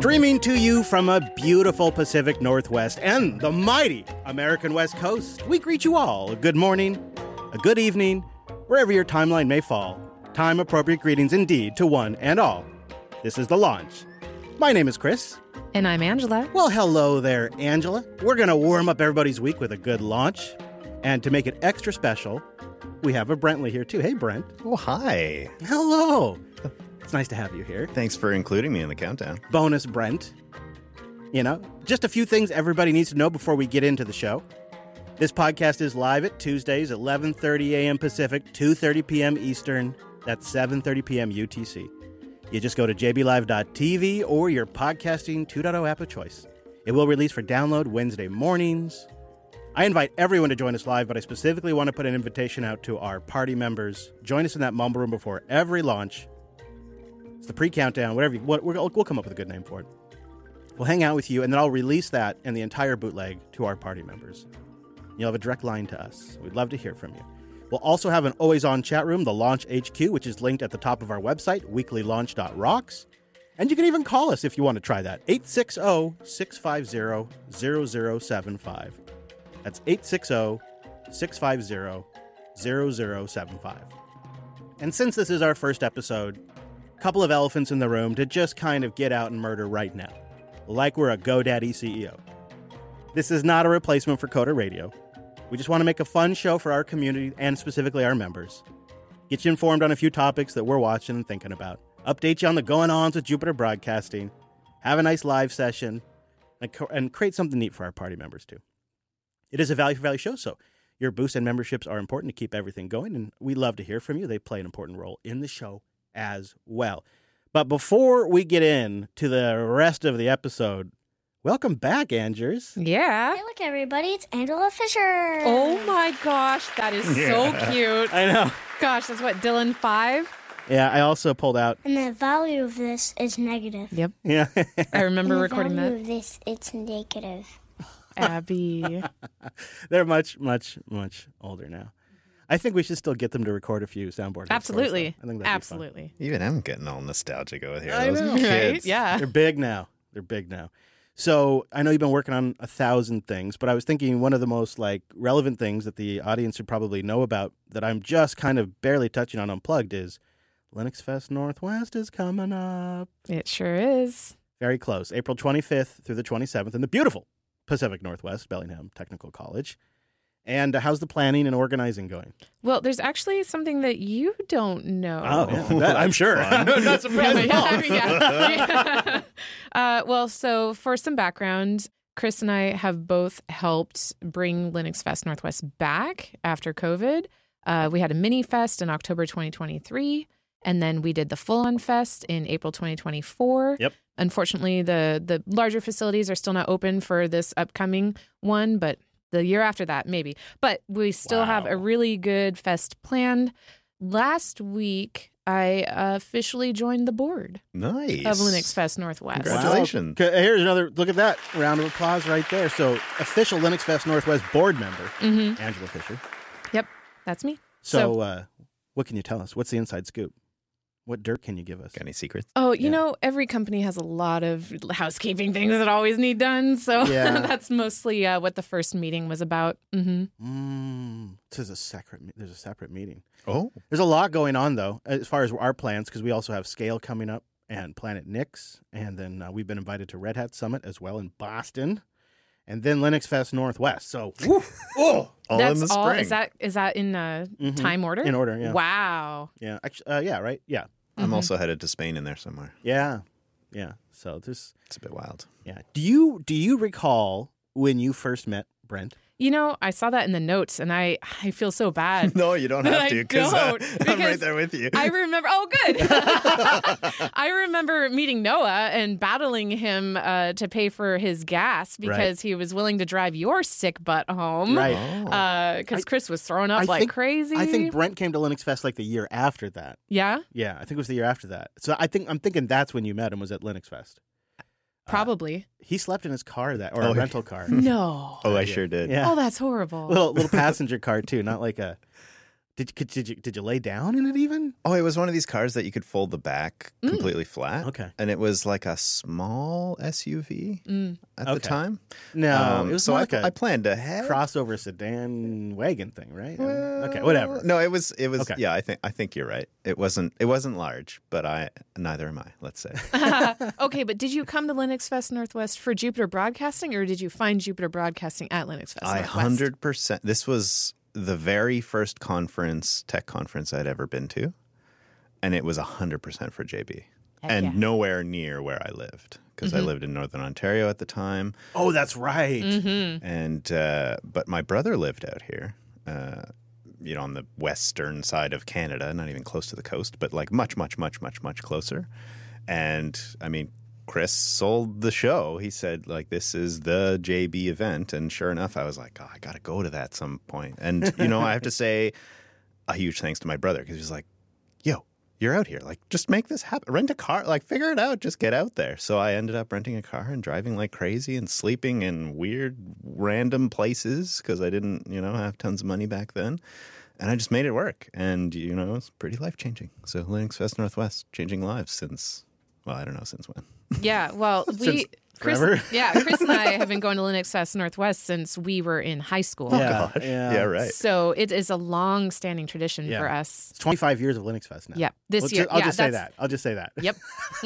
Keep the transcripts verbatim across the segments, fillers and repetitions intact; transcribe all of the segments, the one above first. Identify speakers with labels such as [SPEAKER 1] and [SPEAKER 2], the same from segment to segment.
[SPEAKER 1] Streaming to you from a beautiful Pacific Northwest and the mighty American West Coast, we greet you all a good morning, a good evening, wherever your timeline may fall. Time-appropriate greetings indeed to one and all. This is The Launch. My name is Chris.
[SPEAKER 2] And I'm Angela.
[SPEAKER 1] Well, hello there, Angela. We're going to warm up everybody's week with a good launch. And to make it extra special, we have a Brentley here, too. Hey, Brent.
[SPEAKER 3] Oh, hi.
[SPEAKER 1] Hello. It's nice to have you here.
[SPEAKER 3] Thanks for including me in the countdown.
[SPEAKER 1] Bonus Brent. You know, just a few things everybody needs to know before we get into the show. This podcast is live at Tuesdays, eleven thirty a.m. Pacific, two thirty p.m. Eastern. That's seven thirty p.m. U T C. You just go to j b live dot t v or your podcasting two point oh app of choice. It will release for download Wednesday mornings. I invite everyone to join us live, but I specifically want to put an invitation out to our party members. Join us in that mumble room before every launch. It's the pre-countdown, whatever you, what, we'll, we'll come up with a good name for it. We'll hang out with you, and then I'll release that and the entire bootleg to our party members. You'll have a direct line to us. We'd love to hear from you. We'll also have an always-on chat room, the Launch H Q, which is linked at the top of our website, weekly launch dot rocks. And you can even call us if you want to try that, eight six zero, six five zero, zero zero seven five. That's eight six zero, six five zero, zero zero seven five. And since this is our first episode, a couple of elephants in the room to just kind of get out and murder right now, like we're a GoDaddy C E O. This is not a replacement for Coder Radio. We just want to make a fun show for our community and specifically our members. Get you informed on a few topics that we're watching and thinking about. Update you on the going-ons with Jupiter Broadcasting. Have a nice live session. And, co- and create something neat for our party members, too. It is a value for value show, so your boosts and memberships are important to keep everything going, and we love to hear from you. They play an important role in the show as well. But before we get in to the rest of the episode, welcome back, Angers.
[SPEAKER 2] Yeah.
[SPEAKER 4] Hey, look, everybody, it's Angela Fisher.
[SPEAKER 2] Oh my gosh, that is
[SPEAKER 3] Yeah.
[SPEAKER 2] so cute.
[SPEAKER 1] I know.
[SPEAKER 2] Gosh, that's what, Dylan five?
[SPEAKER 1] Yeah, I also pulled out.
[SPEAKER 4] And the value of this is negative.
[SPEAKER 2] Yep.
[SPEAKER 1] Yeah.
[SPEAKER 2] I remember
[SPEAKER 4] and the
[SPEAKER 2] recording
[SPEAKER 4] value
[SPEAKER 2] that.
[SPEAKER 4] of this, it's negative.
[SPEAKER 2] Abby.
[SPEAKER 1] They're much, much, much older now. I think we should still get them to record a few soundboard.
[SPEAKER 2] Absolutely.
[SPEAKER 1] I think that'd be
[SPEAKER 2] Absolutely.
[SPEAKER 3] Even I'm getting all nostalgic over here.
[SPEAKER 1] I
[SPEAKER 3] Those
[SPEAKER 1] know.
[SPEAKER 2] Right?
[SPEAKER 3] kids.
[SPEAKER 2] Yeah.
[SPEAKER 1] fun. They're big now. They're big now. So I know you've been working on a thousand things, but I was thinking one of the most like relevant things that the audience should probably know about that I'm just kind of barely touching on Unplugged is Linux Fest Northwest is coming up.
[SPEAKER 2] It sure is.
[SPEAKER 1] Very close. April twenty-fifth through the twenty-seventh in the beautiful Pacific Northwest, Bellingham Technical College. And uh, how's the planning and organizing going?
[SPEAKER 2] Well, there's actually something that you don't know.
[SPEAKER 1] Oh, yeah, that, I'm sure. I'm not surprised at all.
[SPEAKER 2] yeah. yeah. Uh, well, so for some background, Chris and I have both helped bring Linux Fest Northwest back after COVID. Uh, we had a mini fest in October twenty twenty-three, and then we did the full-on fest in April twenty twenty-four.
[SPEAKER 1] Yep.
[SPEAKER 2] Unfortunately, the the larger facilities are still not open for this upcoming one, but the year after that, maybe. But we still
[SPEAKER 1] Wow.
[SPEAKER 2] have a really good fest planned. Last week, I officially joined the board
[SPEAKER 3] Nice.
[SPEAKER 2] of Linux Fest Northwest.
[SPEAKER 3] Congrats. Congratulations.
[SPEAKER 1] Wow. Okay, here's another, look at that. Round of applause right there. So, official Linux Fest Northwest board member,
[SPEAKER 2] Mm-hmm.
[SPEAKER 1] Angela Fisher.
[SPEAKER 2] Yep, that's me.
[SPEAKER 1] So,
[SPEAKER 2] So-
[SPEAKER 1] uh, what can you tell us? What's the inside scoop? What dirt can you give us?
[SPEAKER 3] Got any secrets?
[SPEAKER 2] Oh, you
[SPEAKER 1] Yeah.
[SPEAKER 2] know, every company has a lot of housekeeping things that always need done. So
[SPEAKER 1] Yeah.
[SPEAKER 2] that's mostly uh, what the first meeting was about. Mm-hmm.
[SPEAKER 1] Mm, this is a separate, there's a separate meeting.
[SPEAKER 3] Oh.
[SPEAKER 1] There's a lot going on, though, as far as our plans, because we also have Scale coming up and Planet Nix. And then uh, we've been invited to Red Hat Summit as well in Boston. And then Linux Fest Northwest. So, woo, oh,
[SPEAKER 3] All
[SPEAKER 2] That's
[SPEAKER 3] in the
[SPEAKER 2] all.
[SPEAKER 3] spring.
[SPEAKER 2] Is that is that in uh,
[SPEAKER 1] Mhm.
[SPEAKER 2] time order?
[SPEAKER 1] in order, yeah.
[SPEAKER 2] Wow.
[SPEAKER 1] Yeah, actually, uh, yeah, right? Yeah.
[SPEAKER 3] I'm
[SPEAKER 2] Mhm.
[SPEAKER 3] also headed to Spain in there somewhere.
[SPEAKER 1] Yeah. Yeah. So, there's,
[SPEAKER 3] It's a bit wild.
[SPEAKER 1] yeah. Do you, do you recall when you first met Brent?
[SPEAKER 2] You know, I saw that in the notes, and I I feel so bad.
[SPEAKER 3] No, you don't
[SPEAKER 2] I
[SPEAKER 3] have to because
[SPEAKER 2] don't,
[SPEAKER 3] I'm
[SPEAKER 2] because
[SPEAKER 3] right there with you.
[SPEAKER 2] I remember. Oh, good. I remember meeting Noah and battling him uh, to pay for his gas because he was willing to drive your sick butt home.
[SPEAKER 1] Right.
[SPEAKER 3] Oh.
[SPEAKER 2] Because
[SPEAKER 1] I-
[SPEAKER 2] Chris was throwing up
[SPEAKER 1] I
[SPEAKER 2] like
[SPEAKER 1] think-
[SPEAKER 2] crazy.
[SPEAKER 1] I think Brent came to Linux Fest like the year after that.
[SPEAKER 2] Yeah,
[SPEAKER 1] Yeah, I think it was the year after that. So I think I'm thinking that's when you met him was at Linux Fest.
[SPEAKER 2] probably.
[SPEAKER 1] He slept in his car that or
[SPEAKER 3] Oh,
[SPEAKER 1] a
[SPEAKER 3] yeah.
[SPEAKER 1] rental car.
[SPEAKER 2] No.
[SPEAKER 3] Oh, I
[SPEAKER 1] Yeah.
[SPEAKER 3] sure did.
[SPEAKER 1] Yeah.
[SPEAKER 2] Oh, that's horrible.
[SPEAKER 1] little little passenger car too, not like a Did could, did you did you lay down in it even?
[SPEAKER 3] Oh, it was one of these cars that you could fold the back
[SPEAKER 2] Mm.
[SPEAKER 3] completely flat.
[SPEAKER 1] Okay.
[SPEAKER 3] And it was like a small S U V
[SPEAKER 2] Mm.
[SPEAKER 3] at
[SPEAKER 1] Okay.
[SPEAKER 3] the time.
[SPEAKER 1] No,
[SPEAKER 3] Um,
[SPEAKER 1] it was
[SPEAKER 3] so
[SPEAKER 1] more
[SPEAKER 3] I,
[SPEAKER 1] like a
[SPEAKER 3] I planned ahead.
[SPEAKER 1] crossover sedan wagon thing, right?
[SPEAKER 3] Well,
[SPEAKER 1] okay, whatever.
[SPEAKER 3] No, it was it was
[SPEAKER 1] Okay.
[SPEAKER 3] yeah, I think I think you're right. It wasn't it wasn't large, but I neither am I, let's say.
[SPEAKER 2] Okay, but did you come to Linux Fest Northwest for Jupiter Broadcasting, or did you find Jupiter Broadcasting at Linux Fest
[SPEAKER 3] I
[SPEAKER 2] Northwest?
[SPEAKER 3] one hundred percent this was the very first conference, tech conference I'd ever been to, and it was one hundred percent for J B.
[SPEAKER 2] Heck
[SPEAKER 3] and
[SPEAKER 2] yeah.
[SPEAKER 3] nowhere near where I lived because I lived in Northern Ontario at the time.
[SPEAKER 1] Oh, that's right.
[SPEAKER 2] Mm-hmm.
[SPEAKER 3] And uh, but my brother lived out here, uh, you know, on the western side of Canada, not even close to the coast, but like much, much, much, much, much closer. And I mean, Chris sold the show. He said, like, this is the J B event. And sure enough, I was like, oh, I got to go to that some point. And, you know, I have to say a huge thanks to my brother because he's like, yo, you're out here. Like, just make this happen. Rent a car. Like, figure it out. Just get out there. So I ended up renting a car and driving like crazy and sleeping in weird, random places because I didn't, you know, have tons of money back then. And I just made it work. And, you know, it's pretty life-changing. So Linux Fest Northwest, changing lives since, well, I don't know since when.
[SPEAKER 2] Yeah, well, we Chris,
[SPEAKER 1] forever?
[SPEAKER 2] yeah, Chris and I have been going to Linux Fest Northwest since we were in high school.
[SPEAKER 1] Yeah,
[SPEAKER 3] Gosh.
[SPEAKER 1] yeah.
[SPEAKER 3] Yeah, right.
[SPEAKER 2] So it is a long-standing tradition
[SPEAKER 1] Yeah.
[SPEAKER 2] for us.
[SPEAKER 1] It's twenty-five years of Linux Fest now.
[SPEAKER 2] Yep, this
[SPEAKER 1] Well, ju-
[SPEAKER 2] year.
[SPEAKER 1] I'll
[SPEAKER 2] yeah,
[SPEAKER 1] just say
[SPEAKER 2] that's-
[SPEAKER 1] that. I'll just say that.
[SPEAKER 2] Yep.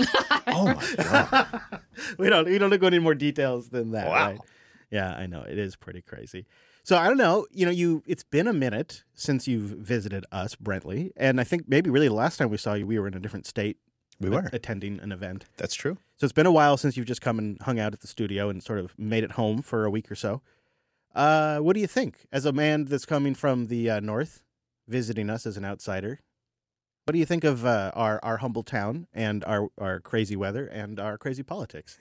[SPEAKER 3] Oh, my God.
[SPEAKER 1] we don't we don't go into more details than that.
[SPEAKER 3] Wow.
[SPEAKER 1] Right? Yeah, I know. It is pretty crazy. So I don't know, you know, you it's been a minute since you've visited us, Brentley, and I think maybe really the last time we saw you, we were in a different state.
[SPEAKER 3] We were.
[SPEAKER 1] a- attending an event.
[SPEAKER 3] That's true.
[SPEAKER 1] So it's been a while since you've just come and hung out at the studio and sort of made it home for a week or so. Uh, what do you think, as a man that's coming from the uh, north, visiting us as an outsider? What do you think of uh, our our humble town and our our crazy weather and our crazy politics?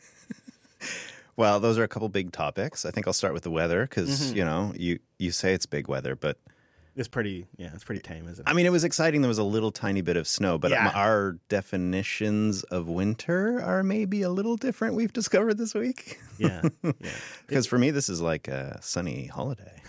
[SPEAKER 3] Well, those are a couple big topics. I think I'll start with the weather because,
[SPEAKER 1] Mhm.
[SPEAKER 3] you know, you, you say it's big weather, but
[SPEAKER 1] It's pretty, yeah, it's pretty tame, isn't it?
[SPEAKER 3] I mean, it was exciting. There was a little tiny bit of snow, but
[SPEAKER 1] Yeah.
[SPEAKER 3] our definitions of winter are maybe a little different, we've discovered this week.
[SPEAKER 1] yeah, yeah.
[SPEAKER 3] Because for me, this is like a sunny holiday.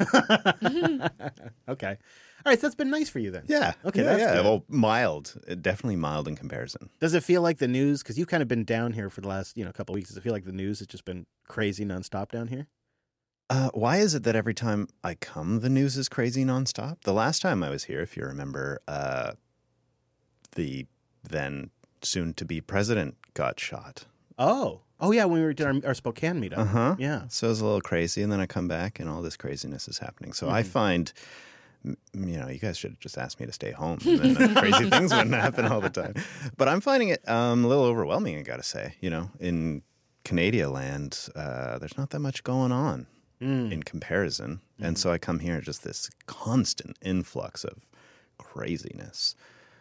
[SPEAKER 1] Okay. All right, so that's been nice for you then.
[SPEAKER 3] Yeah.
[SPEAKER 1] Okay,
[SPEAKER 3] yeah,
[SPEAKER 1] that's
[SPEAKER 3] yeah.
[SPEAKER 1] good.
[SPEAKER 3] Well, mild. Definitely mild in comparison.
[SPEAKER 1] Does it feel like the news, because you've kind of been down here for the last, you know, couple of weeks, does it feel like the news has just been crazy nonstop down here?
[SPEAKER 3] Uh, why is it that every time I come, the news is crazy nonstop? The last time I was here, if you remember, uh, the then soon-to-be president got shot.
[SPEAKER 1] Oh. Oh, yeah, when we were doing our, our Spokane meetup.
[SPEAKER 3] Uh-huh.
[SPEAKER 1] Yeah.
[SPEAKER 3] So it was a little crazy, and then I come back, and all this craziness is happening. So I
[SPEAKER 1] Mhm.
[SPEAKER 3] find, m- you know, you guys should have just asked me to stay home, and then uh, crazy things wouldn't happen all the time. But I'm finding it um, a little overwhelming, I got to say. You know, in Canada land, uh, there's not that much going on.
[SPEAKER 1] Mm.
[SPEAKER 3] In comparison. And so I come here just this constant influx of craziness.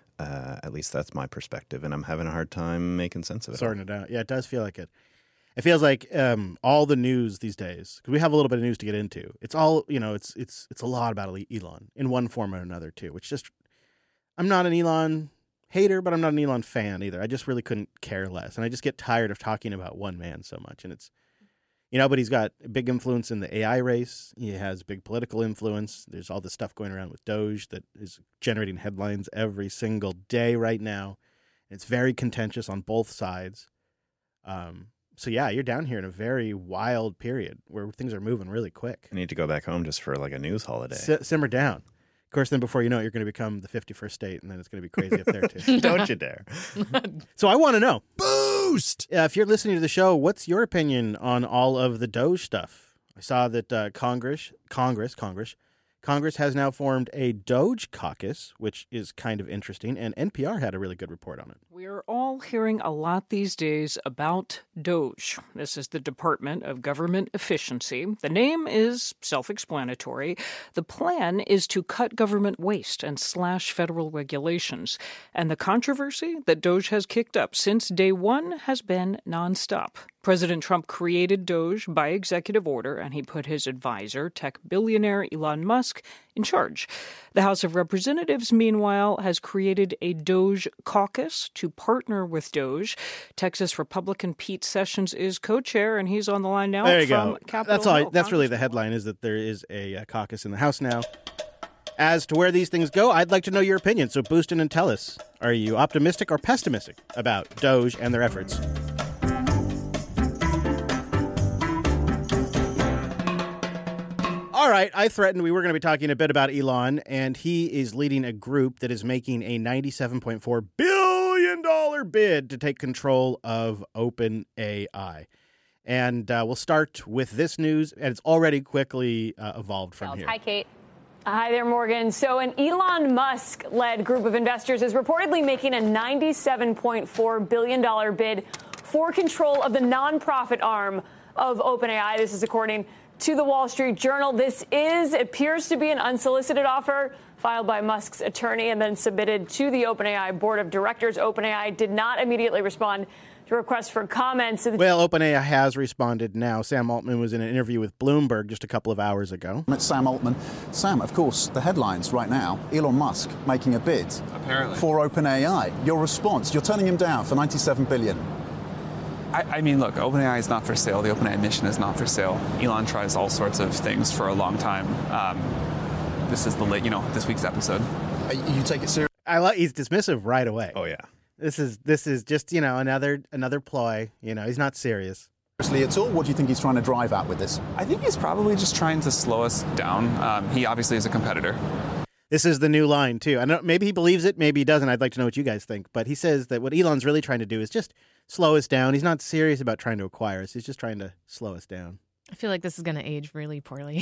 [SPEAKER 3] Uh, at least that's my perspective, and I'm having a hard time making sense of it.
[SPEAKER 1] Sorting it out. Yeah, it does feel like it. It feels like um, all the news these days, because we have a little bit of news to get into. It's all, you know, it's it's it's a lot about Elon in one form or another too, which just, I'm not an Elon hater, but I'm not an Elon fan either. I just really couldn't care less. And I just get tired of talking about one man so much. And it's, you know, but he's got a big influence in the A I race. He has big political influence. There's all this stuff going around with Doge that is generating headlines every single day right now. It's very contentious on both sides. Um, so, yeah, you're down here in a very wild period where things are moving really quick.
[SPEAKER 3] I need to go back home just for like a news holiday.
[SPEAKER 1] S- simmer down. Of course, then before you know it, you're going to become the fifty-first state, and then it's going to be crazy up there, too.
[SPEAKER 3] Don't you dare.
[SPEAKER 1] So I want to know,
[SPEAKER 3] Boost!
[SPEAKER 1] uh, if you're listening to the show, what's your opinion on all of the Doge stuff? I saw that uh, Congress, Congress, Congress, Congress has now formed a Doge caucus, which is kind of interesting, and N P R had a really good report on it.
[SPEAKER 5] We're all hearing a lot these days about Doge. This is the Department of Government Efficiency. The name is self-explanatory. The plan is to cut government waste and slash federal regulations. And the controversy that Doge has kicked up since day one has been nonstop. President Trump created Doge by executive order, and he put his advisor, tech billionaire Elon Musk, in charge. The House of Representatives, meanwhile, has created a Doge caucus to partner with Doge. Texas Republican Pete Sessions is co-chair, and he's on the line now
[SPEAKER 1] There you
[SPEAKER 5] from
[SPEAKER 1] go.
[SPEAKER 5] Capitol
[SPEAKER 1] That's all. I,
[SPEAKER 5] Hill.
[SPEAKER 1] that's really the
[SPEAKER 5] Congressman.
[SPEAKER 1] headline, is that there is a uh, caucus in the House now. As to where these things go, I'd like to know your opinion, so boost in and tell us. Are you optimistic or pessimistic about Doge and their efforts? All right, I threatened we were going to be talking a bit about Elon, and he is leading a group that is making a ninety-seven point four billion dollars bid to take control of OpenAI. And uh, we'll start with this news, and it's already quickly uh, evolved from here.
[SPEAKER 6] Hi, Kate. Hi there, Morgan. So an Elon Musk-led group of investors is reportedly making a ninety-seven point four billion dollars bid for control of the nonprofit arm of OpenAI. This is according to the Wall Street Journal. This is appears to be an unsolicited offer filed by Musk's attorney and then submitted to the OpenAI board of directors. OpenAI did not immediately respond to requests for comments.
[SPEAKER 1] Well, OpenAI has responded now. Sam Altman was in an interview with Bloomberg just a couple of hours ago.
[SPEAKER 7] It's Sam Altman. Sam, of course, the headlines right now, Elon Musk making a bid
[SPEAKER 8] Apparently.
[SPEAKER 7] for OpenAI. Your response, you're turning him down for ninety-seven billion dollars.
[SPEAKER 8] I, I mean, look, OpenAI is not for sale. The OpenAI mission is not for sale. Elon tries all sorts of things for a long time. Um, this is the late, you know, this week's episode.
[SPEAKER 7] You take it seriously?
[SPEAKER 1] I like he's dismissive right away.
[SPEAKER 3] Oh, yeah.
[SPEAKER 1] This is this is just, you know, another another ploy. You know, he's not serious.
[SPEAKER 7] At all? What do you think he's trying to drive at with this?
[SPEAKER 8] I think he's probably just trying to slow us down. Um, he obviously is a competitor.
[SPEAKER 1] This is the new line, too. I don't, maybe he believes it, maybe he doesn't. I'd like to know what you guys think. But he says that what Elon's really trying to do is just slow us down. He's not serious about trying to acquire us. He's just trying to slow us down.
[SPEAKER 2] I feel like this is going to age really poorly.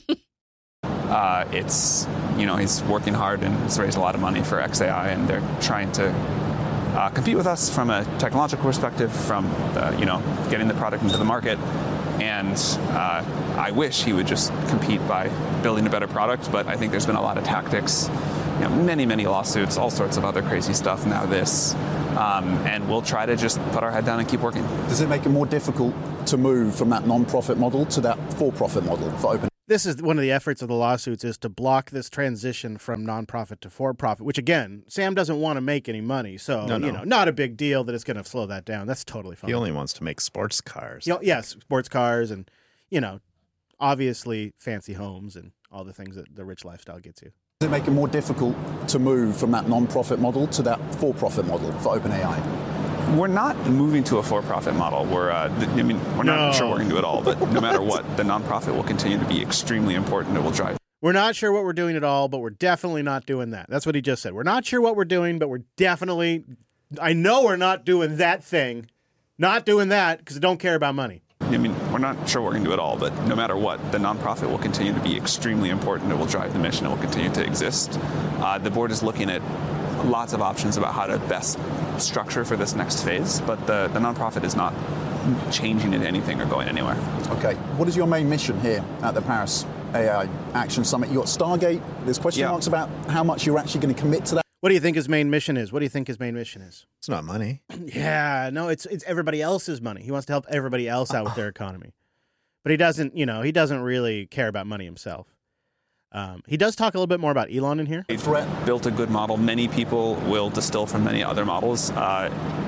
[SPEAKER 8] uh, it's, you know, he's working hard and has raised a lot of money for X A I, and they're trying to uh, compete with us from a technological perspective, from, the, you know, getting the product into the market. And uh, I wish he would just compete by building a better product, but I think there's been a lot of tactics, you know, many, many lawsuits, all sorts of other crazy stuff, now this. Um, and we'll try to just put our head down and keep working.
[SPEAKER 7] Does it make it more difficult to move from that non-profit model to that for-profit model for OpenAI?
[SPEAKER 1] This is one of the efforts of the lawsuits, is to block this transition from nonprofit to for-profit, which, again, Sam doesn't want to make any money. So,
[SPEAKER 3] no, no.
[SPEAKER 1] you know, not a big deal that it's going to slow that down. That's totally fine.
[SPEAKER 3] He only wants to make sports cars.
[SPEAKER 1] You know, yes, sports cars and, you know, obviously fancy homes and all the things that the rich lifestyle gets you.
[SPEAKER 7] Does it make it more difficult to move from that non-profit model to that for-profit model for OpenAI?
[SPEAKER 8] We're not moving to a for-profit model. We're, uh, th- I mean, we're not
[SPEAKER 1] No.
[SPEAKER 8] sure we're going to do it all, but no matter what, the nonprofit will continue to be extremely important. It will drive.
[SPEAKER 1] We're not sure what we're doing at all, but we're definitely not doing that. That's what he just said. We're not sure what we're doing, but we're definitely, I know we're not doing that thing. Not doing that because I don't care about money.
[SPEAKER 8] I mean, we're not sure we're going to do it all, but no matter what, the nonprofit will continue to be extremely important. It will drive the mission. It will continue to exist. Uh, the board is looking at lots of options about how to best structure for this next phase, but the, the nonprofit is not changing into anything or going anywhere.
[SPEAKER 7] Okay. What is your main mission here at the Paris A I Action Summit? You got Stargate. There's question
[SPEAKER 8] Yeah.
[SPEAKER 7] marks about how much you're actually going to commit to that.
[SPEAKER 1] What do you think his main mission is? What do you think his main mission is?
[SPEAKER 3] It's not money.
[SPEAKER 1] Yeah, no, it's it's everybody else's money. He wants to help everybody else out with their economy. But he doesn't, you know, he doesn't really care about money himself. Um, he does talk a little bit more about Elon in here.
[SPEAKER 7] Threat.
[SPEAKER 8] Built a good model. Many people will distill from many other models. Uh,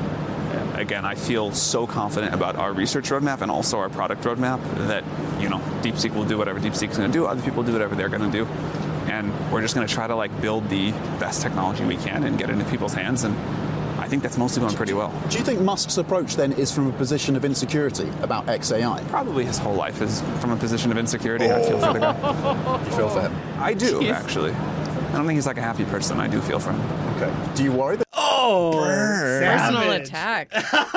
[SPEAKER 8] again, I feel so confident about our research roadmap and also our product roadmap that, you know, DeepSeek will do whatever DeepSeek is going to do. Other people do whatever they're going to do. And we're just going to try to, like, build the best technology we can and get it into people's hands. And I think that's mostly going pretty well.
[SPEAKER 7] Do you think Musk's approach then is from a position of insecurity about X A I?
[SPEAKER 8] Probably his whole life is from a position of insecurity. I feel for the guy.
[SPEAKER 7] You feel for him?
[SPEAKER 8] I do,
[SPEAKER 2] Jeez.
[SPEAKER 8] actually. I don't think he's like a happy person. I do feel for him.
[SPEAKER 7] Okay. Do you worry that
[SPEAKER 1] Oh,
[SPEAKER 2] Personal
[SPEAKER 1] savage.
[SPEAKER 2] attack.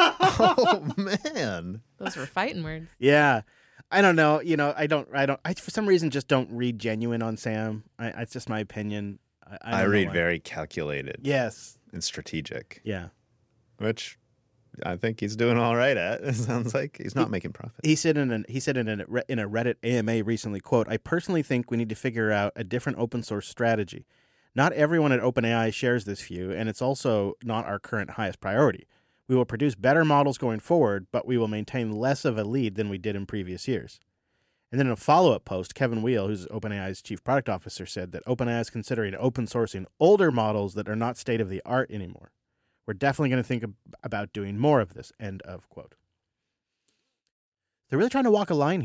[SPEAKER 3] Oh, man.
[SPEAKER 2] Those were fighting words.
[SPEAKER 1] Yeah. I don't know. You know, I don't, I don't, I for some reason just don't read genuine on Sam. I, it's just my opinion. I, I,
[SPEAKER 3] I
[SPEAKER 1] don't know
[SPEAKER 3] read
[SPEAKER 1] why.
[SPEAKER 3] very calculated
[SPEAKER 1] Yes.
[SPEAKER 3] and strategic,
[SPEAKER 1] Yeah.
[SPEAKER 3] which I think he's doing all right at. It sounds like he's not making profit.
[SPEAKER 1] He said in an, he said in a, in a Reddit A M A recently, quote, I personally think we need to figure out a different open source strategy. Not everyone at OpenAI shares this view, and it's also not our current highest priority. We will produce better models going forward, but we will maintain less of a lead than we did in previous years. And then in a follow-up post, Kevin Weil, who's OpenAI's chief product officer, said that OpenAI is considering open sourcing older models that are not state-of-the-art anymore. We're definitely going to think ab- about doing more of this, end of quote. They're really trying to walk a line here.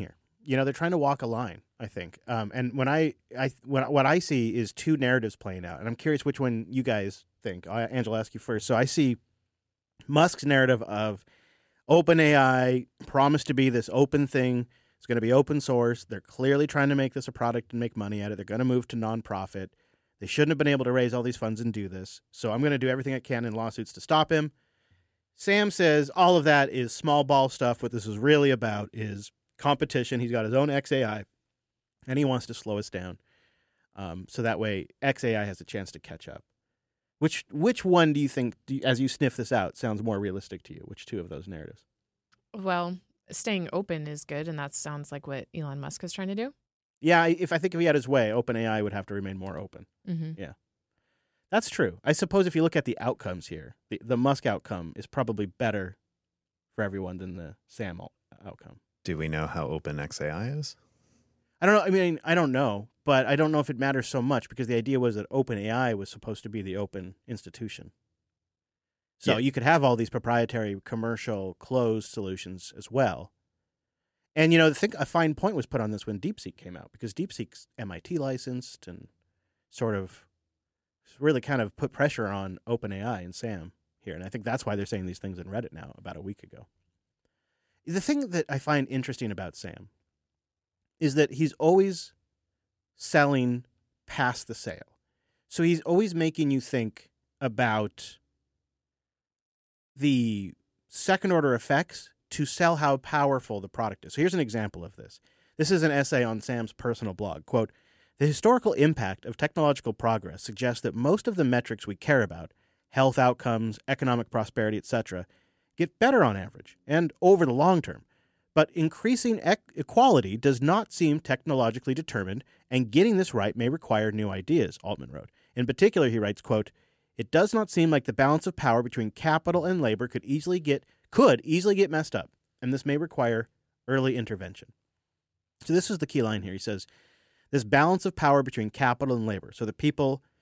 [SPEAKER 1] you know, they're trying to walk a line, I think. Um, and when I, I when, what I see is two narratives playing out. And I'm curious which one you guys think. I, Angela, I'll ask you first. So I see Musk's narrative of OpenAI promised to be this open thing. It's going to be open source. They're clearly trying to make this a product and make money at it. They're going to move to nonprofit. They shouldn't have been able to raise all these funds and do this. So I'm going to do everything I can in lawsuits to stop him. Sam says all of that is small ball stuff. What this is really about is competition. He's got his own X A I, and he wants to slow us down. Um, so that way X A I has a chance to catch up. Which which one do you think, do you, as you sniff this out, sounds more realistic to you? Which two of those narratives?
[SPEAKER 2] Well, staying open is good, and that sounds like what Elon Musk is trying to do.
[SPEAKER 1] Yeah, if I think if he had his way, OpenAI would have to remain more open.
[SPEAKER 2] Mm-hmm.
[SPEAKER 1] Yeah, that's true. I suppose if you look at the outcomes here, the, the Musk outcome is probably better for everyone than the Sam outcome.
[SPEAKER 3] Do we know how open X A I is?
[SPEAKER 1] I don't know. I mean, I don't know, but I don't know if it matters so much because the idea was that OpenAI was supposed to be the open institution. So
[SPEAKER 3] Yeah.
[SPEAKER 1] you could have all these proprietary, commercial, closed solutions as well. And, you know, I think a fine point was put on this when DeepSeek came out because DeepSeek's M I T licensed and sort of really kind of put pressure on OpenAI and Sam here. And I think that's why they're saying these things in Reddit now about a week ago. The thing that I find interesting about Sam is that he's always selling past the sale. So he's always making you think about the second order effects to sell how powerful the product is. So here's an example of this. This is an essay on Sam's personal blog. Quote, "The historical impact of technological progress suggests that most of the metrics we care about, health outcomes, economic prosperity, et cetera, get better on average and over the long term. But increasing e- equality does not seem technologically determined, and getting this right may require new ideas," Altman wrote. In particular, he writes, quote, "It does not seem like the balance of power between capital and labor could easily get could easily get messed up, and this may require early intervention." So this is the key line here. He says, this balance of power between capital and labor, so the people